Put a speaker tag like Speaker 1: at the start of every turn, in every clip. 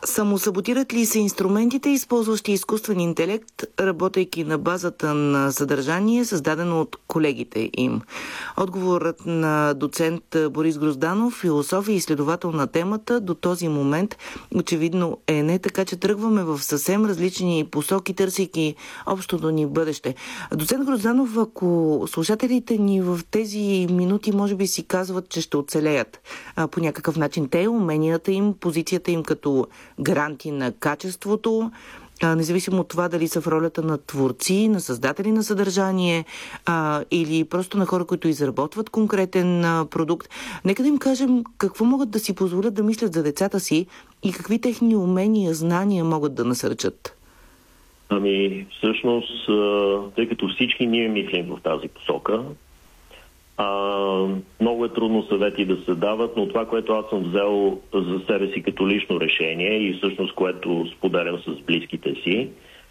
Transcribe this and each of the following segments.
Speaker 1: Самосаботират ли се инструментите, използващи изкуствен интелект, работейки на базата на съдържание, създадено от колегите им? Отговорът на доцент Борис Грозданов, философ и изследовател на темата, до този момент очевидно е не, така че тръгваме в съвсем различни посоки, търсейки общото ни бъдеще. Доцент Грозданов, ако слушателите ни в тези минути може би си казват, че ще оцелеят по някакъв начин те, уменията им, позицията им като гаранти на качеството, независимо от това дали са в ролята на творци, на създатели на съдържание или просто на хора, които изработват конкретен продукт. Нека да им кажем какво могат да си позволят да мислят за децата си и какви техни умения, знания могат да насърчат.
Speaker 2: Всъщност, тъй като всички ние мислим в тази посока, много е трудно съвети да се дават, но това, което аз съм взел за себе си като лично решение и всъщност което споделям с близките си,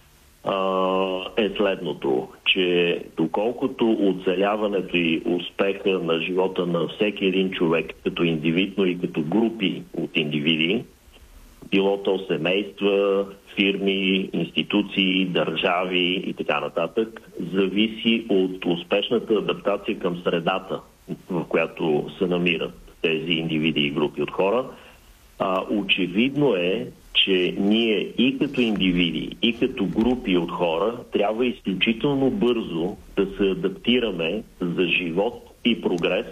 Speaker 2: е следното, че доколкото оцеляването и успеха на живота на всеки един човек като индивидно и като групи от индивиди, било то семейства, фирми, институции, държави и така нататък, зависи от успешната адаптация към средата, в която се намират тези индивиди и групи от хора. Очевидно е, че ние и като индивиди, и като групи от хора трябва изключително бързо да се адаптираме за живот и прогрес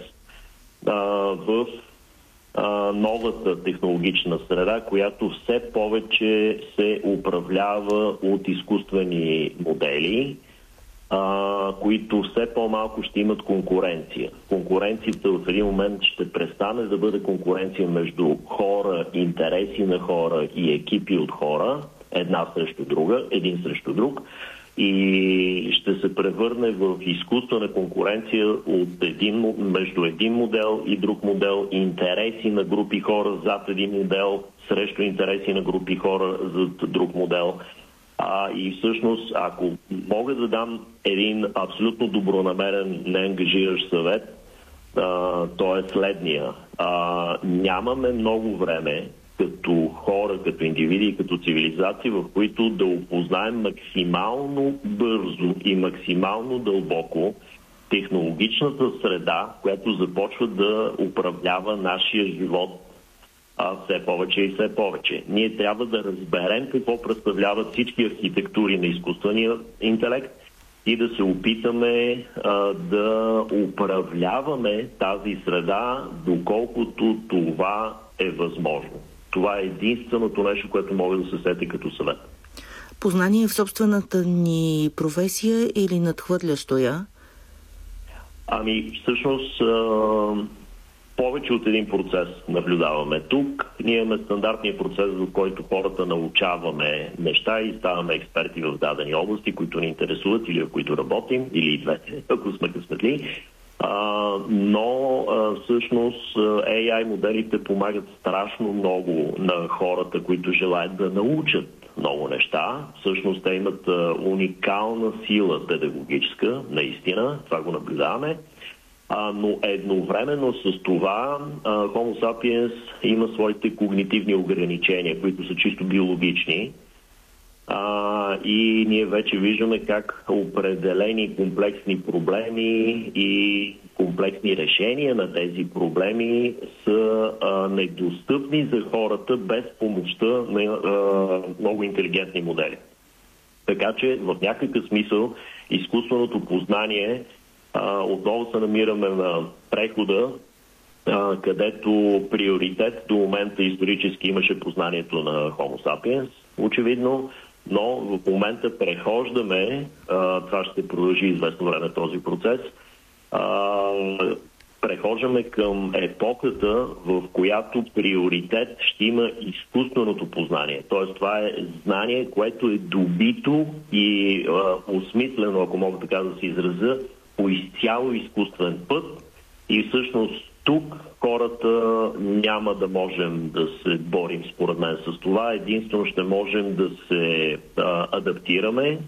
Speaker 2: в новата технологична среда, която все повече се управлява от изкуствени модели, които все по-малко ще имат конкуренция. Конкуренцията в един момент ще престане да бъде конкуренция между хора, интереси на хора и екипи от хора, една срещу друга, един срещу друг, и ще се превърне в изкуствена конкуренция между един модел и друг модел, интереси на групи хора зад един модел срещу интереси на групи хора зад друг модел. И всъщност, ако мога да дам един абсолютно добронамерен, неангажиращ съвет, то е следния. Нямаме много време като хора, като индивиди и като цивилизации, в които да опознаем максимално бързо и максимално дълбоко технологичната среда, която започва да управлява нашия живот все повече и все повече. Ние трябва да разберем какво представляват всички архитектури на изкуствения интелект и да се опитаме да управляваме тази среда, доколкото това е възможно. Това е единственото нещо, което мога да се сети като съвет.
Speaker 1: Познание в собствената ни професия или надхвърлящо я?
Speaker 2: Всъщност, повече от един процес наблюдаваме тук. Ние имаме стандартния процес, в който хората научаваме неща и ставаме експерти в дадени области, които ни интересуват или в които работим, или и двете, ако сме късметли. Но всъщност AI моделите помагат страшно много на хората, които желаят да научат много неща. Всъщност те имат уникална сила педагогическа, наистина, това го наблюдаваме. Но едновременно с това Homo sapiens има своите когнитивни ограничения, които са чисто биологични. И ние вече виждаме как определени комплексни проблеми и комплексни решения на тези проблеми са недостъпни за хората без помощта на много интелигентни модели. Така че в някакъв смисъл изкуственото познание отново се намираме на прехода, където приоритет до момента исторически имаше познанието на Homo sapiens, очевидно, но в момента прехождаме, това ще продължи известно време този процес, прехождаме към епохата, в която приоритет ще има изкуственото познание. Тоест това е знание, което е добито и осмислено, ако мога така да се изразя, по изцяло изкуствен път и всъщност тук хората няма да можем да се борим според мен с това. Единствено ще можем да се адаптираме